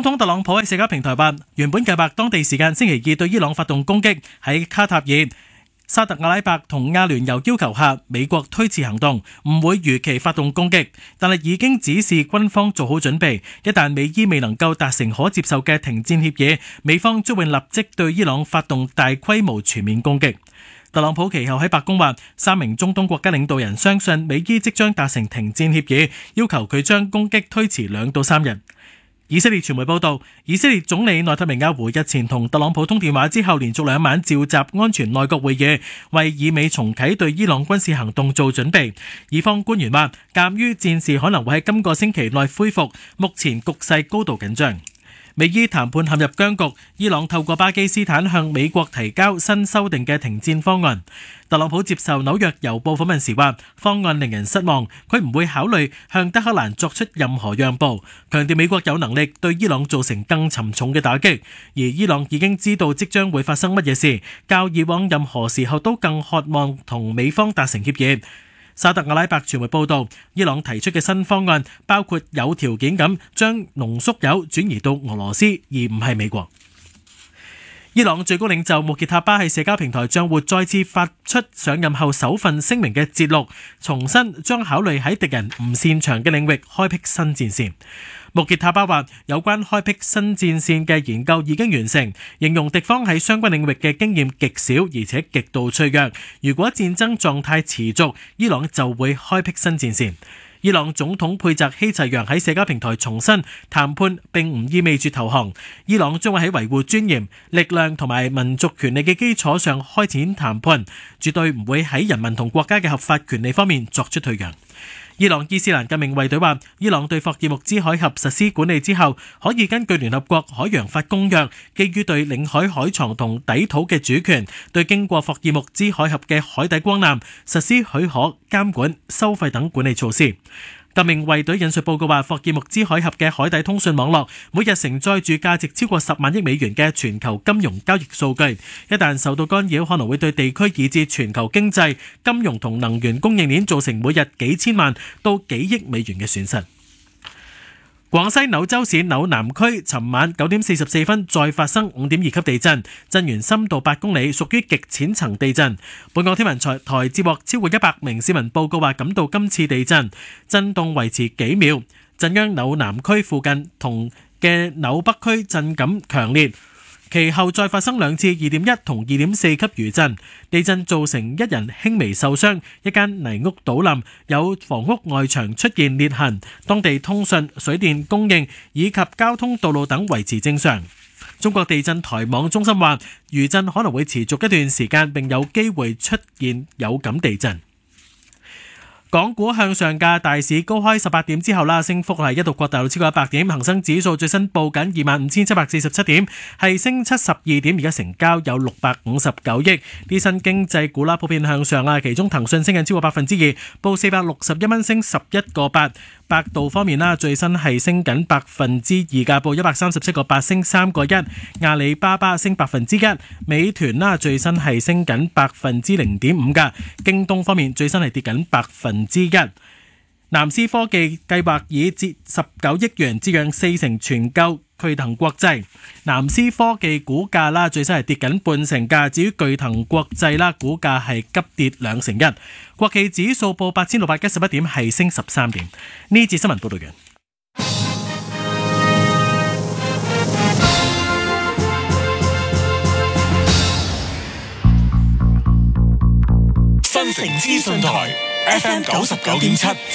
統特朗普喺社交平台話，原本計劃當地時間星期二對伊朗發動攻擊，喺卡塔爾、沙特阿拉伯同阿聯酋要求下，美國推遲行動，唔會如期發動攻擊，但係已經指示軍方做好準備，一旦美伊未能夠達成可接受嘅停戰協議，美方將會立即對伊朗發動大規模全面攻擊。特朗普其後喺白宮話，3名中東國家領導人相信美伊即將達成停戰協議，要求佢將攻擊推遲2到3日。以色列傳媒報道，以色列總理內塔尼亞胡日前同特朗普通電話之後，連續2晚召集安全內閣會議，為以美重啟對伊朗軍事行動做準備。以方官員話，鑑於戰事可能會喺今個星期內恢復，目前局勢高度緊張。美伊談判陷入僵局，伊朗透過巴基斯坦向美國提交新修訂嘅停戰方案。特朗普接受紐約郵報訪問時話，方案令人失望，佢唔會考慮向德黑蘭作出任何讓步，強調美國有能力對伊朗造成更沉重嘅打擊，而伊朗已經知道即將會發生乜嘢事，較以往任何時候都更渴望同美方達成協議。沙特阿拉伯傳媒報道，伊朗提出嘅新方案包括有條件咁將濃縮鈾轉移到俄羅斯，而唔係美國。伊朗最高領袖穆傑塔巴喺社交平台賬戶再次發出上任後首份聲明嘅節錄，重申將考慮喺敵人唔擅長嘅領域開闢新戰線。穆傑塔巴話，有關開闢新戰線嘅研究已經完成，形容敵方喺相關領域嘅經驗極少，而且極度脆弱。如果戰爭狀態持續，伊朗就會開闢新戰線。伊朗總統佩澤希齊揚喺社交平台重申，談判並唔意味住投降。伊朗將會喺維護尊嚴、力量同埋民族權利嘅基礎上開展談判，絕對唔會喺人民同國家嘅合法權利方面作出退讓。伊朗伊斯蘭革命衛隊話，伊朗對霍爾木茲海峽實施管理之後，可以根據聯合國海洋法公約，基於對領海海床同底土嘅主權，對經過霍爾木茲海峽嘅海底光纜實施許可、監管、收費等管理措施。革命衛隊引述報告話，霍爾木茲海峽嘅海底通訊網絡每日承載住價值超過10萬億美元嘅全球金融交易數據，一旦受到干擾，可能會對地區以至全球經濟、金融同能源供應鏈造成每日幾千萬到幾億美元嘅損失。廣西柳州市柳南區尋晚9點44分再發生5.2級地震，震源深度8公里，屬於極淺層地震。本港天文台接獲超過100名市民報告話感到今次地震震動維持幾秒，震央柳南區附近同嘅柳北區震感強烈。其後再發生2次2.1同2.4級餘震，地震造成1人輕微受傷，一間泥屋倒冧，有房屋外牆出現裂痕，當地通訊、水電供應以及交通道路等維持正常。中國地震台網中心話，餘震可能會持續一段時間，並有機會出現有感地震。港股向上嘅大市高開18點之後啦，升幅係一度擴大到超過100點，恒生指數最新報緊25,747點，係升72點，而家成交有659億。啲新經濟股啦普遍向上啊，其中騰訊升緊超過2%，報461蚊，升11個8。百度方面啦，最新係升緊2%㗎，報137個8，升3個1。阿里巴巴升1%，美團啦最新係升緊0.5%㗎。京東方面最新係跌緊1%。南思科技計劃以19億元折讓40%全購巨騰國際。南思科技股價啦最新係跌緊0.5%㗎，至於巨騰國際啦股價係急跌2%。國企指數報8611點，係升13點。呢節新聞報道完。 新城資訊台 FM 99.7